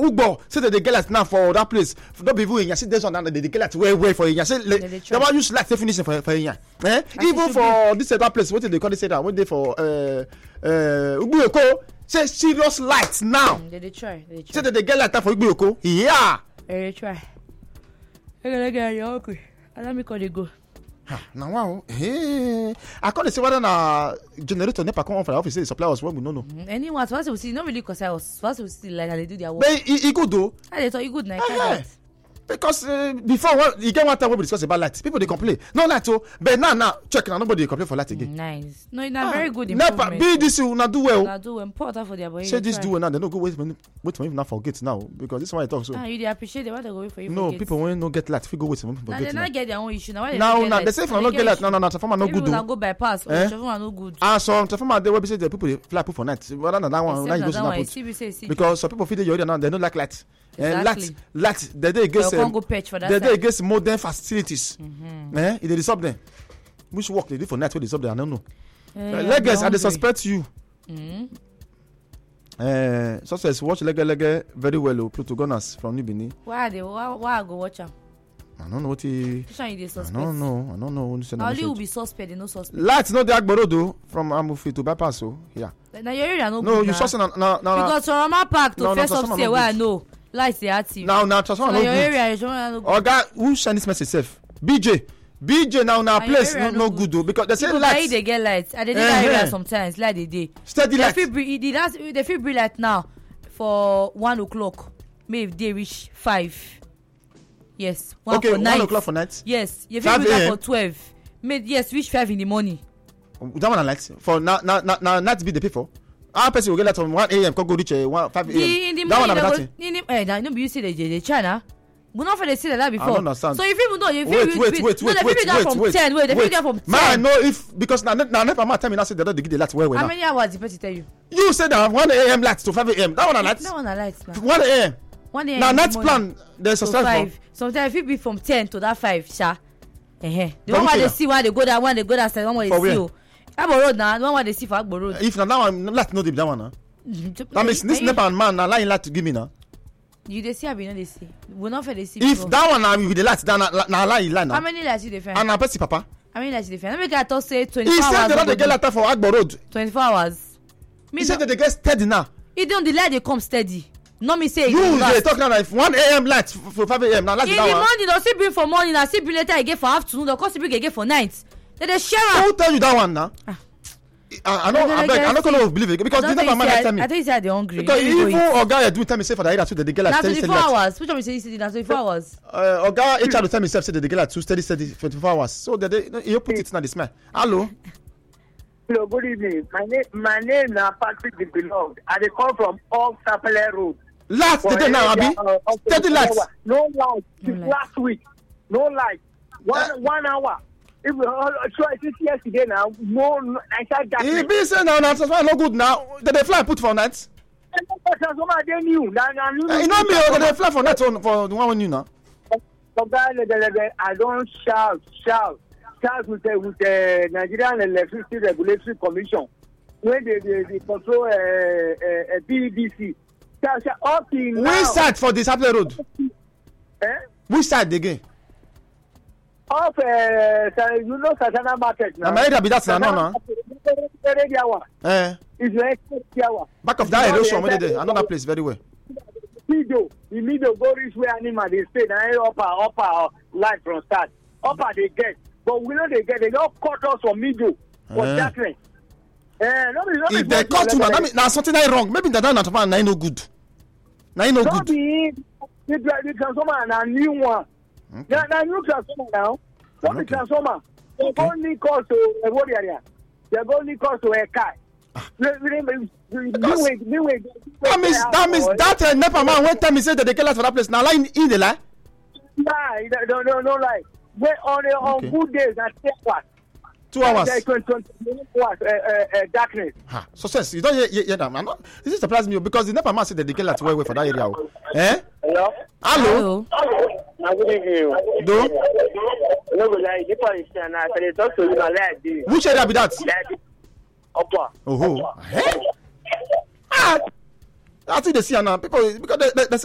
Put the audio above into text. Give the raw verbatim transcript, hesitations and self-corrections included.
Ugbo say that they get light now for that place. Don't be even in. Say there's one now they get light way way for Enya. Say they want use light definition for for Enya. Eh? Even for this other place, what they call this that? What they for uh uh Ugbo say serious light now. They they try. They try. Say that they get light for Ugbo. Yeah. They try. Hey, hey, okay. Let me call you go. Now wow, hey, I can't say whether na generator never come on for the office. The supply was when we no know. Mm, anyone, supposed to see, not really because I was supposed to see like they do their work. But it good though. I thought it good now. Uh-huh. Because uh, before well, you get one time we discuss about light, people they complain. No light oh, but now now check now nobody complain for light again. Mm, nice. No, it's not ah, very good. Never be this you not do well. Not do important for their boy. Say this do well now. They no go wait wait for him now forget now because this is why I talk so. Ah, you they appreciate it. Why they go wait for you? No, forget. People when no get light, if you go wait for them forget. Now they not get their own issue. Now they now now they say if I no get light, no no no transformer no good. People go bypass. Eh? Transformer no good. Ah, so transformer they will be say the people fly put for night. Rather than that one, now you go to put because some people feel the area now they don't like light. Exactly. Light, light. They they against they they against modern facilities. Mm-hmm. Eh, it is up there. Which work they do for night when they up there? I don't know. Uh, Legas, I they suspect you. Mm-hmm. Uh, success watch Lega Lega very well. Oh, Protagonist from New Benin. Why they? Why, why I go watch him? I don't know what he. I don't know. I don't know. Only will be suspect. They no suspect. Light no the Agboro though from Amufi to bypass. So yeah. Now your area no. No, you saw na na na. Because from my park to no, first no, upstairs where I know. Lights they active. Now now transformer no good. Oga who send this message safe? B J. B J now now place no, no good though because they say lights. They get lights. I dey dey that area sometimes like they dey. Steady light. They feel the last they feel bring light now for one o'clock. Maybe they reach five. Yes. One okay, for night. one o'clock for night. Yes. You feel bring that for twelve. Made yes reach five in the morning. That one I like for now now now night be the pay for. Our person will get that from one a.m. Can go reach uh, one five a.m. In the that morning, one in the eh, that no be you see the the China. We not for the see that before. I don't understand. So if you know, you wait, wait, wait, wait, no, wait, wait, wait, from wait, ten. Wait, they wait. from ten. Man, I know if because now now never mind tell me now say they don't give the light well well. How now. many hours the person tell you? You said that one a.m. light to five a.m. That one a light. That one a light now. one a.m. one a.m. Now night plan there's a five. Sometimes it be from ten to that five, sha. Eh The one where they see why they go that one they go that side one where they see. Agbo road now, the one where they see for Agbo road. If now that one light no dey that one now. That means this never man now lying light to give me now. You they see, I be no they see. We not for they see. If that one now with the light, then now lie lie now. How many lights you defend? And I person papa. How many lights you defend? Let me get to say twenty-four hours. He said they don't get light for Agbo road. twenty-four hours. He said that they get steady now. He don't the light they come steady. No me say. You they talk now if one a.m. light for five a.m. now. In the morning they still bring for morning, I still bring later again for afternoon. They still bring again for night. They they share. Who tell you that one now? Ah. I, I know, I beg, I don't know believe it because this never man tell me. I think you said they're hungry. Because even Oga do tell me say for the area too, they get like steady steady. twenty-four hours. Which one you say you say that's twenty-four hours? Uh, Oga H R do tell me say they get like two steady steady for twenty-four hours. So they they you put it in the smell. Hello. Hello, good evening. My name my name na Patrick the Beloved. I dey come from Old Sapele Road. Last day now, Abi. Steady lights. No light. Since last week. No light. One uh, one hour. If we all try this yesterday now, no, no I said that. He be saying now, that's why no good now. Did they fly put for night? Transformer they new. Now, now, uh, you know me, or they fly for night for, for the one when you know. I don't shout, shout, shout with the with the Nigerian Electricity Regulatory Commission when they they, they control a uh, uh, B D C. Shout, shout, up in now. Which side for this Apple Road? Eh? Which side again? Off, uh, you know, Satana Market now. I'm ready to be that now, no, no. Eh. It's back of that erosion, where they another place very well. Middle, the middle go reach where animal they stay. Now upper, upper light from start. Upper they get, but we know they get. They don't cut us from middle for eh. darkness. Eh, no, no, if they cut you, now now something is wrong. Maybe they don't understand. Now no good. Now no good. Don't be the the transformer na new one. Okay. Now, new transformer now. What okay. the transformer? They okay. only cost to a what area? They only cost to a car. That means that means that uh, never man one time he said that they get us for that place. Now lie in, in the lie. Nah, no, no, no lie. When on the, on okay. good days that take what? Two hours. Hours, uh, uh, uh, darkness. Ha, success. You don't hear, hear, hear that, man. This is surprising me because the never man said that they get us way way for that area. Eh? Hello. Hello. Hello. Good evening. Do? No, but like the politician, I say talk to you like this. Which area be that? Upper. Oh, oh. Eh? Ah. I think they see now people because they, they, they